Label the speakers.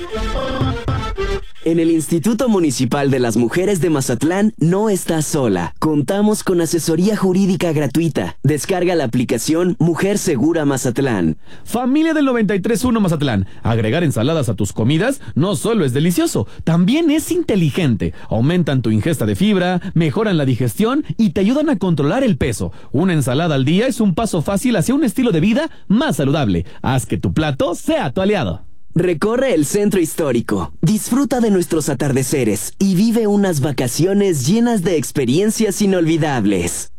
Speaker 1: En el Instituto Municipal de las Mujeres de Mazatlán no estás sola. Contamos con asesoría jurídica gratuita. Descarga la aplicación Mujer Segura Mazatlán.
Speaker 2: Familia del 93.1 Mazatlán, agregar ensaladas a tus comidas no solo es delicioso, también es inteligente. Aumentan tu ingesta de fibra, mejoran la digestión y te ayudan a controlar el peso. Una ensalada al día es un paso fácil hacia un estilo de vida más saludable. Haz que tu plato sea tu aliado.
Speaker 1: Recorre el centro histórico, disfruta de nuestros atardeceres y vive unas vacaciones llenas de experiencias inolvidables.